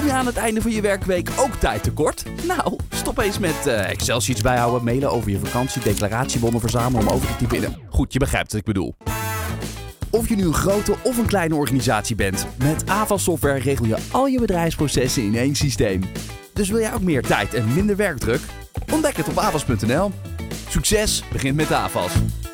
je aan het einde van je werkweek ook tijd tekort? Nou, stop eens met Excel-sheets bijhouden, mailen over je vakantie, declaratiebonnen verzamelen om over te typen. Goed, je begrijpt wat ik bedoel. Of je nu een grote of een kleine organisatie bent, met Avas Software regel je al je bedrijfsprocessen in één systeem. Dus wil jij ook meer tijd en minder werkdruk? Ontdek het op avas.nl. Succes begint met Avas.